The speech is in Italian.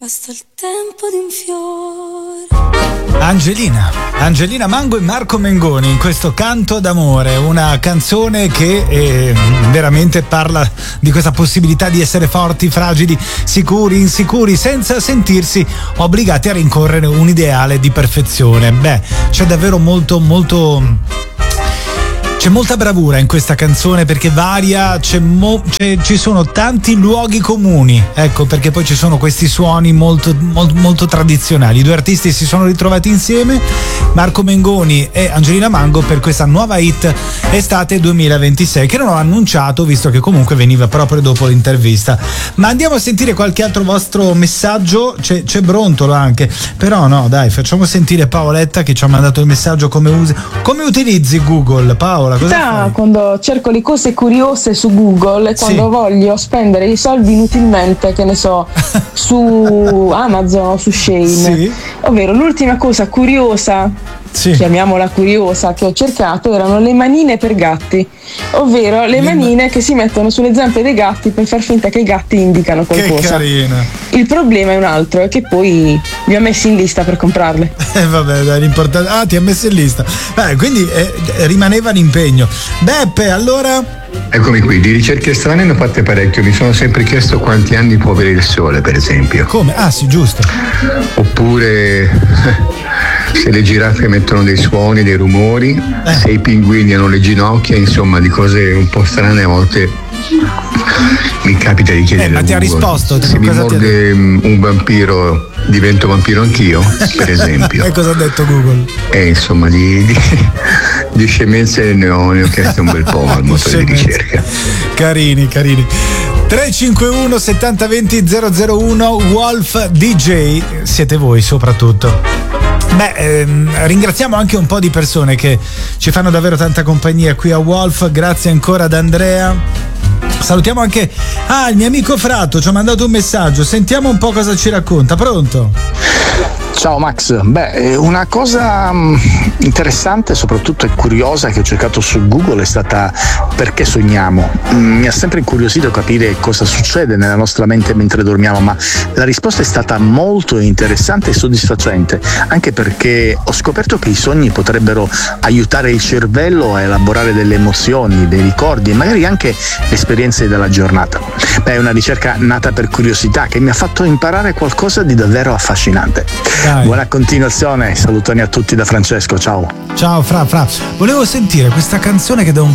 Basta il tempo di un fiore. Angelina Mango e Marco Mengoni in questo Canto d'amore, una canzone che veramente parla di questa possibilità di essere forti, fragili, sicuri, insicuri, senza sentirsi obbligati a rincorrere un ideale di perfezione. C'è davvero c'è molta bravura in questa canzone, perché varia, ci sono tanti luoghi comuni, ecco, perché poi ci sono questi suoni molto tradizionali. I due artisti si sono ritrovati insieme, Marco Mengoni e Angelina Mango, per questa nuova hit estate 2026, che non ho annunciato visto che comunque veniva proprio dopo l'intervista. Ma andiamo a sentire qualche altro vostro messaggio. C'è Brontolo anche, però no, dai, facciamo sentire Paoletta che ci ha mandato il messaggio. Come utilizzi Google, Paola? Quando cerco le cose curiose su Google e quando voglio spendere i soldi inutilmente, che ne so, su Amazon o su Shein, ovvero l'ultima cosa curiosa, chiamiamola curiosa, che ho cercato erano le manine per gatti, ovvero le manine che si mettono sulle zampe dei gatti per far finta che i gatti indicano qualcosa. Che carina. Il problema è un altro, è che poi li ho messi in lista per comprarle. Vabbè, dai, l'importante. Ah, ti ha messo in lista. Quindi rimaneva l'impegno. Beppe, allora. Eccomi qui, di ricerche strane ne ho fatte parecchio. Mi sono sempre chiesto quanti anni può avere il sole, per esempio. Come? Ah, sì, giusto. Oppure se le giraffe mettono dei suoni, dei rumori, se i pinguini hanno le ginocchia, insomma, di cose un po' strane a volte mi capita di chiedere. Ma ti ha risposto? Se mi morde un vampiro, divento vampiro anch'io, per esempio. E cosa ha detto Google? Insomma, di scemenze ne ho chieste un bel po' al motore di ricerca. Carini. 351 7020 001 Wolf DJ, siete voi soprattutto. Ringraziamo anche un po' di persone che ci fanno davvero tanta compagnia qui a Wolf. Grazie ancora ad Andrea. Salutiamo anche il mio amico Fratto, ci ha mandato un messaggio. Sentiamo un po' cosa ci racconta. Pronto? Ciao Max, una cosa interessante, soprattutto e curiosa, che ho cercato su Google è stata perché sogniamo. Mi ha sempre incuriosito capire cosa succede nella nostra mente mentre dormiamo, ma la risposta è stata molto interessante e soddisfacente, anche perché ho scoperto che i sogni potrebbero aiutare il cervello a elaborare delle emozioni, dei ricordi e magari anche esperienze della giornata. È una ricerca nata per curiosità che mi ha fatto imparare qualcosa di davvero affascinante. Dai. Buona continuazione, salutoni a tutti da Francesco, ciao. Ciao Fra. Volevo sentire questa canzone che da un